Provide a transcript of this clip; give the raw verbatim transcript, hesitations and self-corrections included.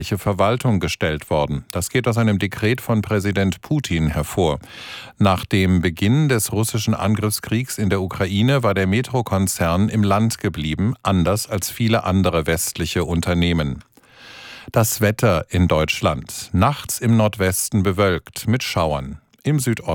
Verwaltung gestellt worden. Das geht aus einem Dekret von Präsident Putin hervor. Nach dem Beginn des russischen Angriffskriegs in der Ukraine war der Metro-Konzern im Land geblieben, anders als viele andere westliche Unternehmen. Das Wetter in Deutschland. Nachts im Nordwesten bewölkt mit Schauern. Im Südosten